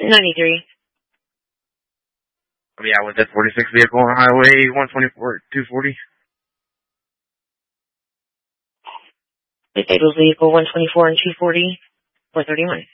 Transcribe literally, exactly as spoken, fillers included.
ninety-three. Oh, yeah, with that forty-six vehicle on Highway one twenty-four, two forty. Disabled vehicle one twenty-four and two forty, four thirty-one.